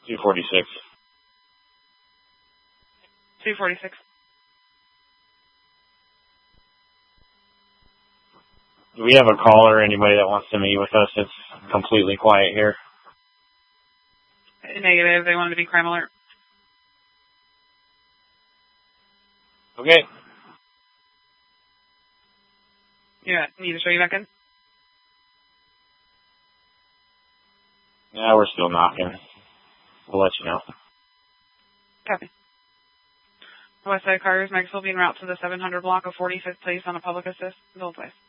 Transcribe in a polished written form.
246. 246. Do we have a caller or anybody that wants to meet with us? It's completely quiet here. Negative. They wanted to be crime alert. Okay. Yeah, need to show you back in? Yeah, we're still knocking. We'll let you know. Copy. Westside Cars, Maxville being route to the 700 block of 45th Place on a public assist. Both ways.